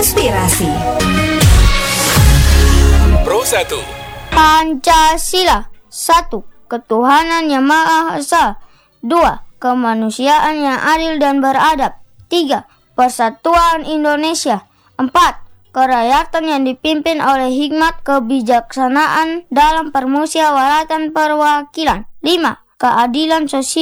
Inspirasi Pro 1. Pancasila. 1. Ketuhanan yang Maha Esa. 2. Kemanusiaan yang adil dan beradab. 3. Persatuan Indonesia. 4. Kerakyatan yang dipimpin oleh hikmat kebijaksanaan dalam permusyawaratan perwakilan. 5. Keadilan sosial